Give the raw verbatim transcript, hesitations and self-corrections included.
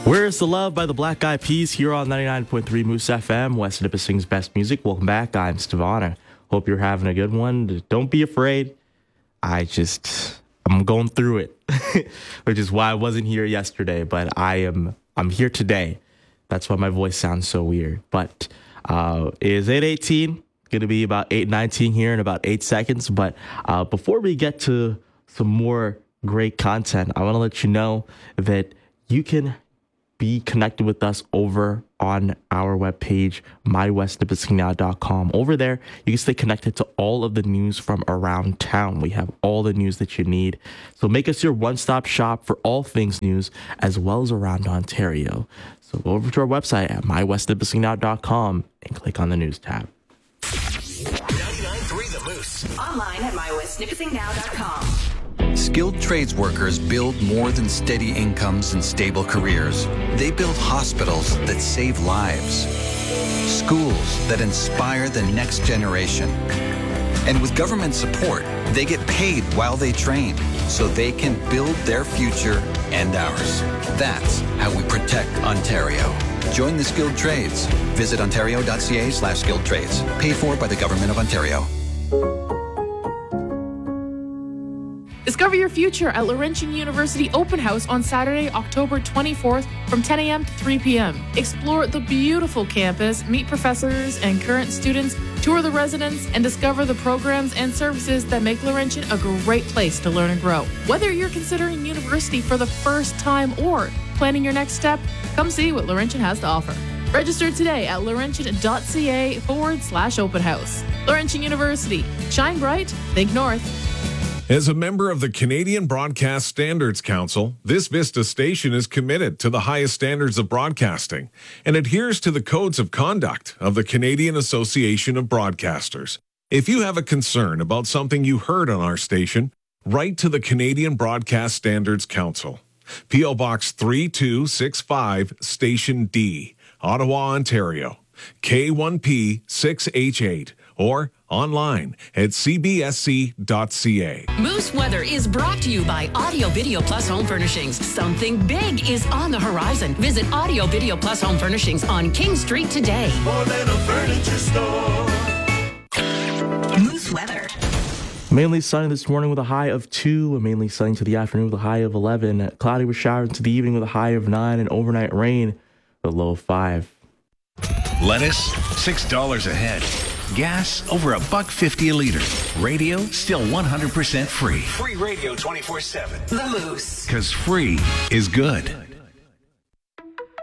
Where's the Love by the Black Eyed Peas here on ninety-nine point three Moose F M, West Nipissing's best music. Welcome back. I'm Stevana. Hope you're having a good one. Don't be afraid. I just, I'm going through it, which is why I wasn't here yesterday, but I am, I'm here today. That's why my voice sounds so weird. But uh, it is eight eighteen, going to be about eight nineteen here in about eight seconds. But uh, before we get to some more great content, I want to let you know that you can be connected with us over on our webpage, my west nipissing now dot com. Over there, you can stay connected to all of the news from around town. We have all the news that you need. So make us your one-stop shop for all things news, as well as around Ontario. So go over to our website at my west nipissing now dot com and click on the news tab. ninety-nine point three The Moose. Online at my west nipissing now dot com. Skilled trades workers build more than steady incomes and stable careers. They build hospitals that save lives, schools that inspire the next generation. And with government support, they get paid while they train so they can build their future and ours. That's how we protect Ontario. Join the skilled trades. Visit ontario.ca slash skilled trades. Paid for by the Government of Ontario. Discover your future at Laurentian University Open House on Saturday, October twenty-fourth from ten a.m. to three p.m. Explore the beautiful campus, meet professors and current students, tour the residents, and discover the programs and services that make Laurentian a great place to learn and grow. Whether you're considering university for the first time or planning your next step, come see what Laurentian has to offer. Register today at laurentian.ca forward slash open house. Laurentian University. Shine bright, think north. As a member of the Canadian Broadcast Standards Council, this Vista station is committed to the highest standards of broadcasting and adheres to the codes of conduct of the Canadian Association of Broadcasters. If you have a concern about something you heard on our station, write to the Canadian Broadcast Standards Council. P O Box three two six five, Station D, Ottawa, Ontario, K one P six H eight, or online at c b s c dot c a. Moose Weather is brought to you by Audio Video Plus Home Furnishings. Something big is on the horizon. Visit Audio Video Plus Home Furnishings on King Street today. More than a furniture store. Moose Weather. Mainly sunny this morning with a high of two, mainly sunny to the afternoon with a high of eleven, cloudy with showers into the evening with a high of nine, and overnight rain with a low of five. Lettuce, six dollars a head. Gas, over a buck fifty a liter. Radio, still one hundred percent free. Free radio twenty-four seven. The Moose. Because free is good.